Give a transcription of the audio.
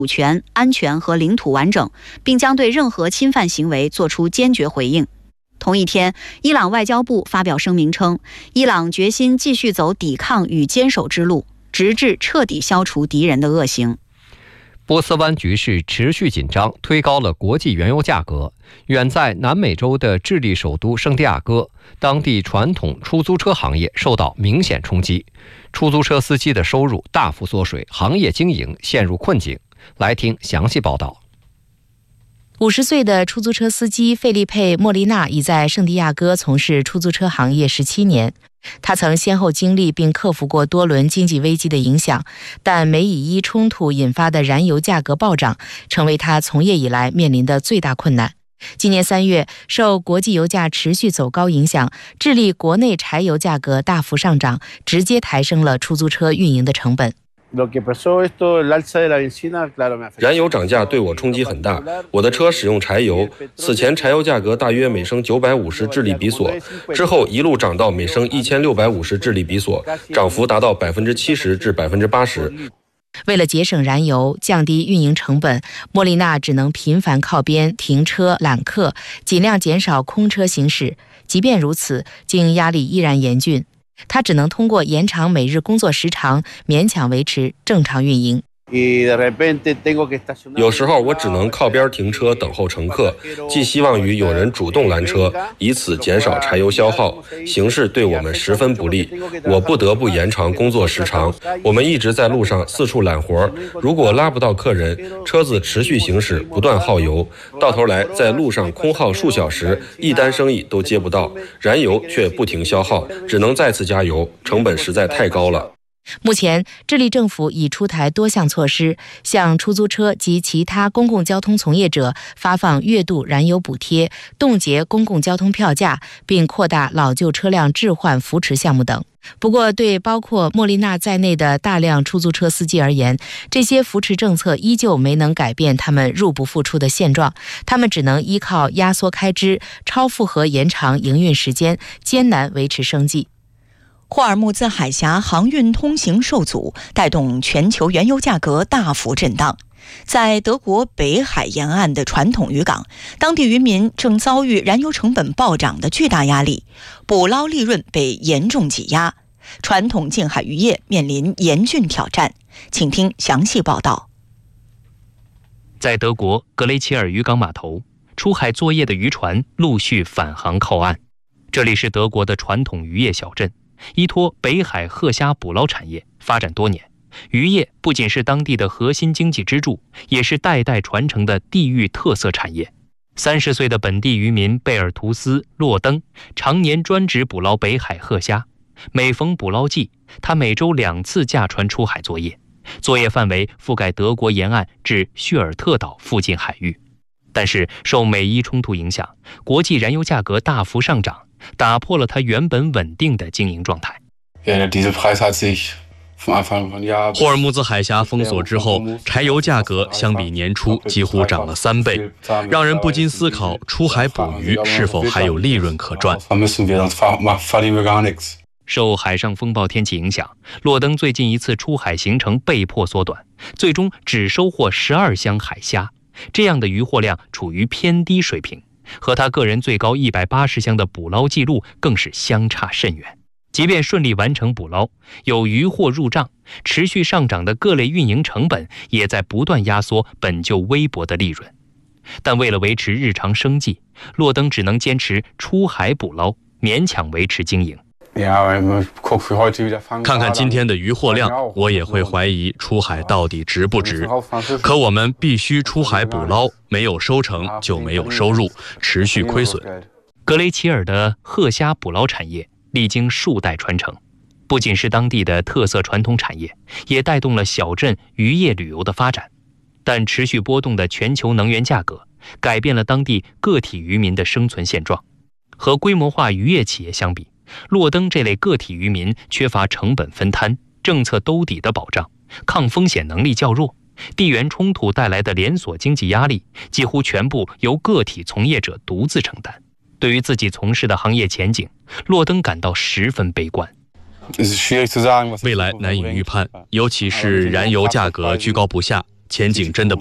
主权、安全和领土完整，并将对任何侵犯行为作出坚决回应。同一天，伊朗外交部发表声明称，伊朗决心继续走抵抗与坚守之路，直至彻底消除敌人的恶行。 波斯湾局势持续紧张，推高了国际原油价格。远在南美洲的智利首都圣地亚哥，当地传统出租车行业受到明显冲击，出租车司机的收入大幅缩水，行业经营陷入困境。来听详细报道。 50岁的出租车司机费利佩·莫利纳已在圣地亚哥从事出租车行业17年。他曾先后经历并克服过多轮经济危机的影响，但美以伊冲突引发的燃油价格暴涨，成为他从业以来面临的最大困难。今年3月，受国际油价持续走高影响，智利国内柴油价格大幅上涨，直接抬升了出租车运营的成本。 燃油涨价对我冲击很大，我的车使用柴油，此前柴油价格大约每升950智利比索，之后一路涨到每升1650智利比索，涨幅达到70%至80%。 为了节省燃油、降低运营成本，莫利纳只能频繁靠边停车揽客，尽量减少空车行驶。即便如此，经营压力依然严峻。他只能通过延长每日工作时长，勉强维持正常运营。 有时候我只能靠边停车等候乘客，寄希望于有人主动拦车，以此减少柴油消耗。形势对我们十分不利，我不得不延长工作时长。我们一直在路上四处揽活，如果拉不到客人，车子持续行驶，不断耗油，到头来在路上空耗数小时，一单生意都接不到，燃油却不停消耗，只能再次加油，成本实在太高了。 目前，智利政府已出台多项措施，向出租车及其他公共交通从业者发放月度燃油补贴，冻结公共交通票价，并扩大老旧车辆置换扶持项目等。不过，对包括莫利纳在内的大量出租车司机而言，这些扶持政策依旧没能改变他们入不敷出的现状，他们只能依靠压缩开支、超负荷延长营运时间，艰难维持生计。 霍尔木兹海峡航运通行受阻，带动全球原油价格大幅震荡。在德国北海沿岸的传统渔港，当地渔民正遭遇燃油成本暴涨的巨大压力，捕捞利润被严重挤压，传统近海渔业面临严峻挑战。请听详细报道。 在德国格雷切尔渔港码头，出海作业的渔船陆续返航靠岸。这里是德国的传统渔业小镇，依托北海褐虾捕捞产业发展多年，渔业不仅是当地的核心经济支柱，也是代代传承的地域特色产业。30岁的本地渔民贝尔图斯·洛登常年专职捕捞北海褐虾，每逢捕捞季，他每周2次驾船出海作业，作业范围覆盖德国沿岸至叙尔特岛附近海域。但是受美伊冲突影响，国际燃油价格大幅上涨，打破了他原本稳定的经营状态。 霍尔木兹海峡封锁之后，柴油价格相比年初几乎涨了3倍，让人不禁思考出海捕鱼是否还有利润可赚。 受海上风暴天气影响，洛登最近一次出海行程被迫缩短，最终只收获12箱海虾，这样的渔获量处于偏低水平，和他个人最高180箱的捕捞记录更是相差甚远。即便顺利完成捕捞，有渔获入账，持续上涨的各类运营成本也在不断压缩本就微薄的利润。但为了维持日常生计，洛登只能坚持出海捕捞，勉强维持经营。 看看今天的渔获量，我也会怀疑出海到底值不值。可我们必须出海捕捞，没有收成就没有收入，持续亏损。 格雷齐尔的褐虾捕捞产业历经数代传承，不仅是当地的特色传统产业，也带动了小镇渔业旅游的发展。但持续波动的全球能源价格改变了当地个体渔民的生存现状。和规模化渔业企业相比，洛登这类个体渔民缺乏成本分摊、政策兜底的保障，抗风险能力较弱，地缘冲突带来的连锁经济压力几乎全部由个体从业者独自承担。对于自己从事的行业前景，洛登感到十分悲观。 未来难以预判，尤其是燃油价格居高不下， 前景真的